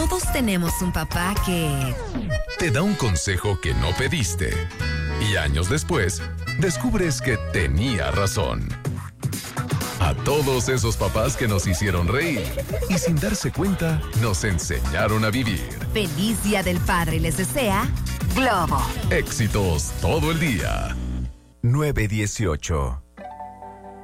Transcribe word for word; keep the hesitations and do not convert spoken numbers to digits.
Todos tenemos un papá que... te da un consejo que no pediste. Y años después, descubres que tenía razón. A todos esos papás que nos hicieron reír y sin darse cuenta, nos enseñaron a vivir. Feliz Día del Padre les desea Globo. Éxitos todo el día. nueve dieciocho